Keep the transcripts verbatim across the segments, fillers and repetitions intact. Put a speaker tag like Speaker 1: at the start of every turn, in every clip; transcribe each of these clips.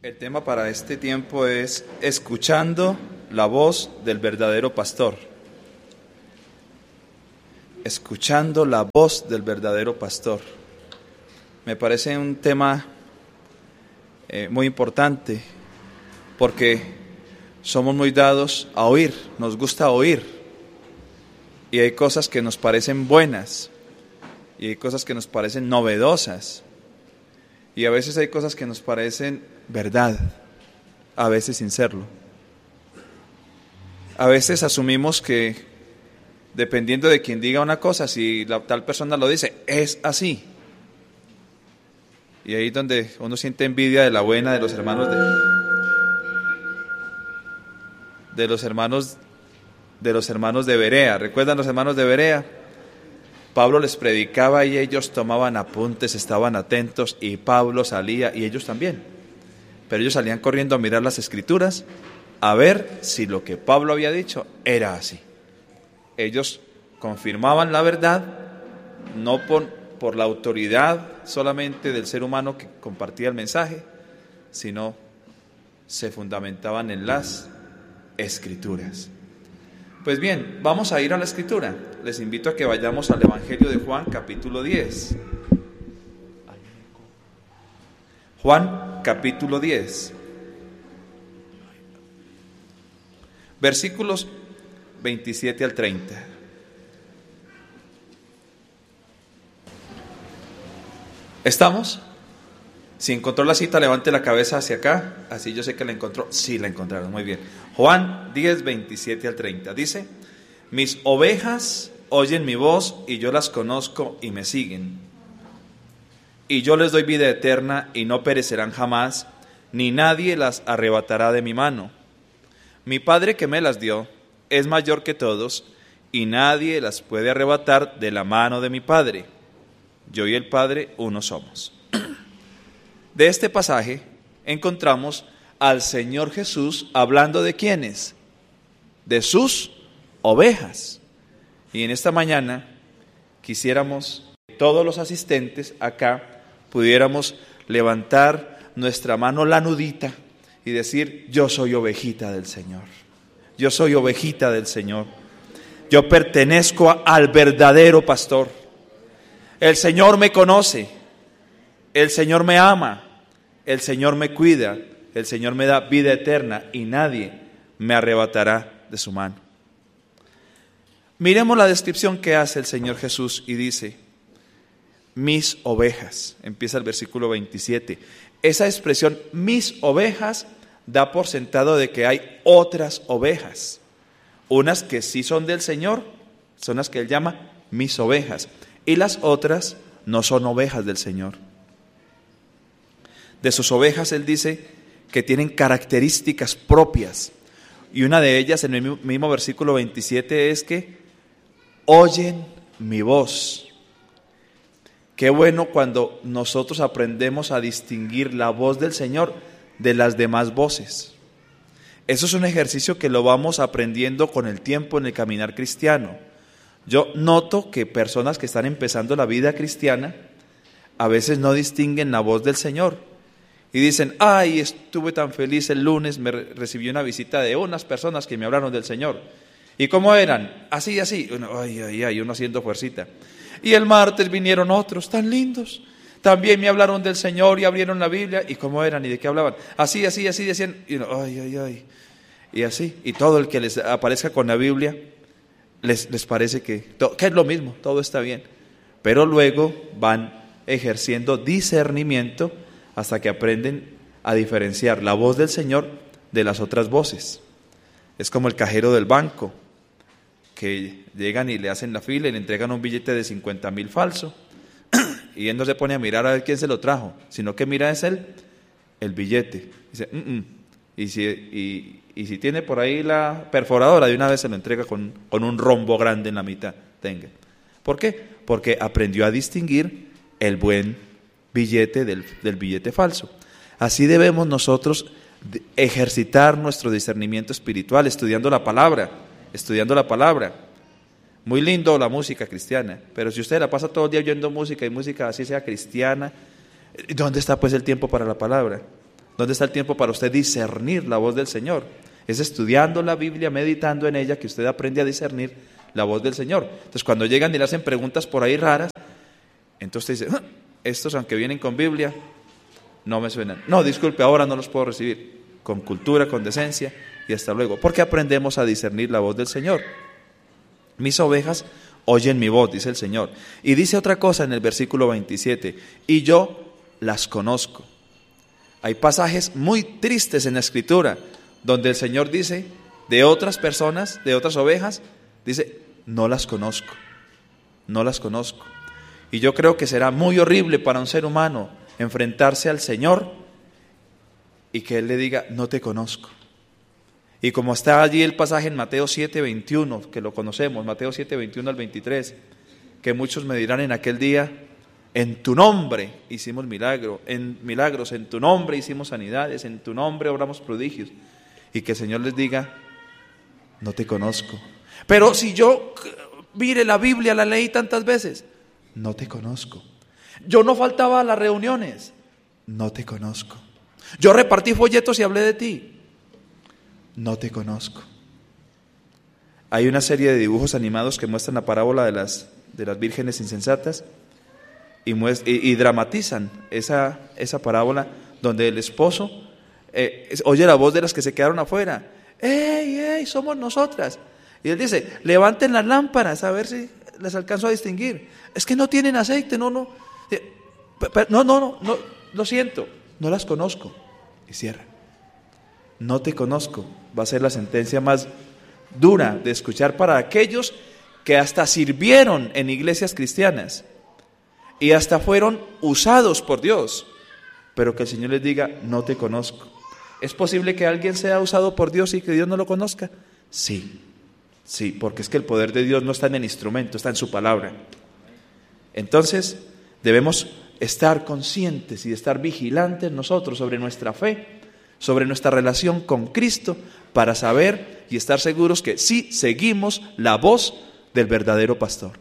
Speaker 1: El tema para este tiempo es escuchando la voz del verdadero pastor. Escuchando la voz del verdadero pastor. Me parece un tema eh, muy importante porque somos muy dados a oír, nos gusta oír. Y hay cosas que nos parecen buenas y hay cosas que nos parecen novedosas. Y a veces hay cosas que nos parecen verdad, a veces sin serlo. A veces asumimos que, dependiendo de quien diga una cosa, si la tal persona lo dice, es así. Y ahí es donde uno siente envidia de la buena de los hermanos de, de los hermanos de los hermanos de Berea. ¿Recuerdan los hermanos de Berea? Pablo les predicaba y ellos tomaban apuntes, estaban atentos, y Pablo salía y ellos también. Pero ellos salían corriendo a mirar las escrituras a ver si lo que Pablo había dicho era así. Ellos confirmaban la verdad, no por, por la autoridad solamente del ser humano que compartía el mensaje, sino se fundamentaban en las escrituras. Pues bien, vamos a ir a la escritura. Les invito a que vayamos al Evangelio de Juan, capítulo diez. Juan, capítulo diez. Versículos veintisiete al treinta. ¿Estamos? Si encontró la cita, levante la cabeza hacia acá. Así yo sé que la encontró. Sí, la encontraron, muy bien. Juan diez, veintisiete al treinta. Dice: mis ovejas oyen mi voz y yo las conozco y me siguen. Y yo les doy vida eterna y no perecerán jamás, ni nadie las arrebatará de mi mano. Mi Padre que me las dio es mayor que todos y nadie las puede arrebatar de la mano de mi Padre. Yo y el Padre uno somos. De este pasaje encontramos al Señor Jesús hablando de ¿quiénes? De sus ovejas. Y en esta mañana quisiéramos que todos los asistentes acá pudiéramos levantar nuestra mano lanudita y decir: yo soy ovejita del Señor. Yo soy ovejita del Señor. Yo pertenezco a, al verdadero pastor. El Señor me conoce. El Señor me ama, el Señor me cuida, el Señor me da vida eterna y nadie me arrebatará de su mano. Miremos la descripción que hace el Señor Jesús y dice: mis ovejas. Empieza el versículo veintisiete. Esa expresión, mis ovejas, da por sentado de que hay otras ovejas. Unas que sí son del Señor, son las que Él llama mis ovejas. Y las otras no son ovejas del Señor. De sus ovejas Él dice que tienen características propias. Y una de ellas, en el mismo versículo veintisiete, es que oyen mi voz. Qué bueno cuando nosotros aprendemos a distinguir la voz del Señor de las demás voces. Eso es un ejercicio que lo vamos aprendiendo con el tiempo en el caminar cristiano. Yo noto que personas que están empezando la vida cristiana a veces no distinguen la voz del Señor. Y dicen: ay, estuve tan feliz el lunes, me recibí una visita de unas personas que me hablaron del Señor. ¿Y cómo eran? Así, así. Uno, ay, ay, ay, uno haciendo fuercita. Y el martes vinieron otros tan lindos. También me hablaron del Señor y abrieron la Biblia. ¿Y cómo eran? ¿Y de qué hablaban? Así, así, así decían. Y uno, ay, ay, ay. Y así. Y todo el que les aparezca con la Biblia, les, les parece que, que es lo mismo, todo está bien. Pero luego van ejerciendo discernimiento hasta que aprenden a diferenciar la voz del Señor de las otras voces. Es como el cajero del banco, que llegan y le hacen la fila y le entregan un billete de cincuenta mil falso, y él no se pone a mirar a ver quién se lo trajo, sino que mira es él, el billete. Dice, mm -mm. Y, si, y, y si tiene por ahí la perforadora, de una vez se lo entrega con, con un rombo grande en la mitad. Tenga. ¿Por qué? Porque aprendió a distinguir el buen billete del, del billete falso. Así debemos nosotros ejercitar nuestro discernimiento espiritual, estudiando la palabra, estudiando la palabra. Muy lindo la música cristiana, pero si usted la pasa todo el día oyendo música y música así sea cristiana, ¿dónde está pues el tiempo para la palabra? ¿Dónde está el tiempo para usted discernir la voz del Señor? Es estudiando la Biblia, meditando en ella, que usted aprende a discernir la voz del Señor. Entonces, cuando llegan y le hacen preguntas por ahí raras, entonces usted dice, estos aunque vienen con Biblia, no me suenan. No, disculpe, ahora no los puedo recibir. Con cultura, con decencia y hasta luego. Porque aprendemos a discernir la voz del Señor. Mis ovejas oyen mi voz, dice el Señor. Y dice otra cosa en el versículo veintisiete, y yo las conozco. Hay pasajes muy tristes en la Escritura donde el Señor dice de otras personas, de otras ovejas, dice, no las conozco, no las conozco. Y yo creo que será muy horrible para un ser humano enfrentarse al Señor y que Él le diga, no te conozco. Y como está allí el pasaje en Mateo siete, veintiuno, que lo conocemos, Mateo siete, veintiuno al veintitrés, que muchos me dirán en aquel día, en tu nombre hicimos milagro, en milagros, en tu nombre hicimos sanidades, en tu nombre obramos prodigios. Y que el Señor les diga, no te conozco. Pero si yo, mire, la Biblia la leí tantas veces, no te conozco. Yo no faltaba a las reuniones, no te conozco. Yo repartí folletos y hablé de ti, no te conozco. Hay una serie de dibujos animados que muestran la parábola de las, de las vírgenes insensatas y, muest- y, y dramatizan esa, esa parábola donde el esposo eh, es, oye la voz de las que se quedaron afuera. ¡Ey, ey, somos nosotras! Y él dice, levanten las lámparas a ver si les alcanzo a distinguir. Es que no tienen aceite, no, no. No, no, no, no, lo siento, no las conozco. Y cierra. No te conozco. Va a ser la sentencia más dura de escuchar para aquellos que hasta sirvieron en iglesias cristianas y hasta fueron usados por Dios, pero que el Señor les diga, no te conozco. ¿Es posible que alguien sea usado por Dios y que Dios no lo conozca? Sí, sí, porque es que el poder de Dios no está en el instrumento, está en su palabra. Entonces, debemos estar conscientes y estar vigilantes nosotros sobre nuestra fe, sobre nuestra relación con Cristo, para saber y estar seguros que sí seguimos la voz del verdadero pastor.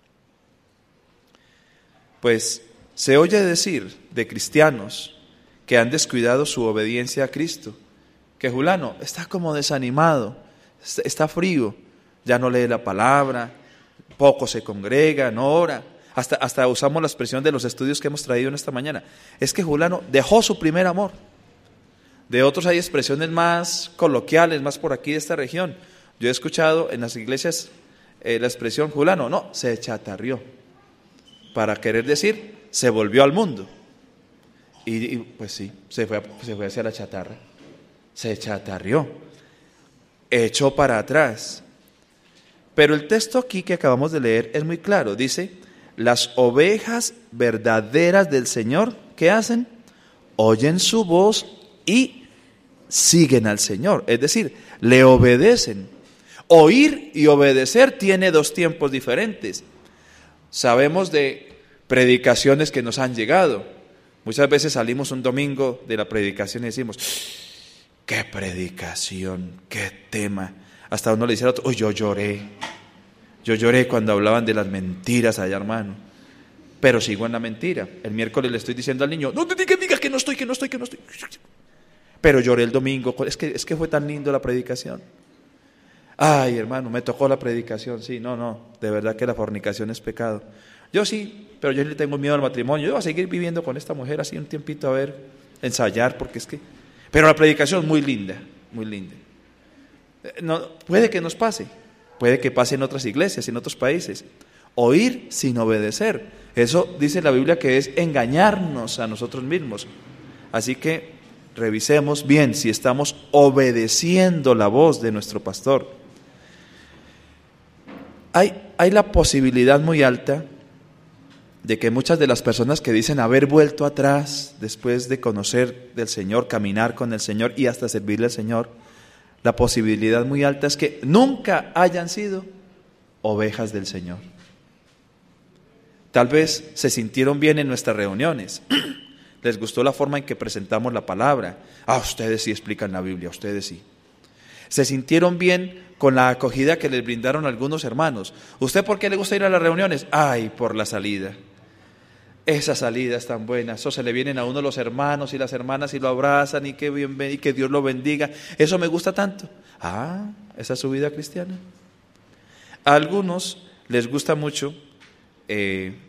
Speaker 1: Pues se oye decir de cristianos que han descuidado su obediencia a Cristo, que Julano está como desanimado, está frío, ya no lee la palabra, poco se congrega, no ora. Hasta, hasta usamos la expresión de los estudios que hemos traído en esta mañana. Es que Julano dejó su primer amor. De otros hay expresiones más coloquiales, más por aquí de esta región. Yo he escuchado en las iglesias eh, la expresión Julano, no, se chatarrió. Para querer decir, se volvió al mundo. Y, y pues sí, se fue, se fue hacia la chatarra. Se chatarrió. Echó para atrás. Pero el texto aquí que acabamos de leer es muy claro. Dice, las ovejas verdaderas del Señor, ¿qué hacen? Oyen su voz y siguen al Señor, es decir, le obedecen. Oír y obedecer tiene dos tiempos diferentes. Sabemos de predicaciones que nos han llegado. Muchas veces salimos un domingo de la predicación y decimos, ¡qué predicación! ¡Qué tema! Hasta uno le dice a otro, ¡uy, yo lloré! Yo lloré cuando hablaban de las mentiras allá, hermano. Pero sigo en la mentira. El miércoles le estoy diciendo al niño, no te digas, digas que no estoy, que no estoy, que no estoy. Pero lloré el domingo, es que, es que fue tan lindo la predicación. Ay, hermano, me tocó la predicación, sí, no, no, de verdad que la fornicación es pecado. Yo sí, pero yo le tengo miedo al matrimonio, yo voy a seguir viviendo con esta mujer así un tiempito a ver, ensayar, porque es que... Pero la predicación es muy linda, muy linda. No, puede que nos pase, puede que pase en otras iglesias, en otros países. Oír sin obedecer, eso dice la Biblia que es engañarnos a nosotros mismos. Así que revisemos bien si estamos obedeciendo la voz de nuestro pastor. Hay, hay la posibilidad muy alta de que muchas de las personas que dicen haber vuelto atrás después de conocer del Señor, caminar con el Señor y hasta servirle al Señor, la posibilidad muy alta es que nunca hayan sido ovejas del Señor. Tal vez se sintieron bien en nuestras reuniones, les gustó la forma en que presentamos la palabra. Ah, ustedes sí explican la Biblia, ustedes sí. Se sintieron bien con la acogida que les brindaron algunos hermanos. ¿Usted por qué le gusta ir a las reuniones? Ay, por la salida. esa salida es tan buena, eso se le vienen a uno los hermanos y las hermanas y lo abrazan y que, bien, y que Dios lo bendiga, eso me gusta tanto. Ah, esa es su vida cristiana. A algunos les gusta mucho eh,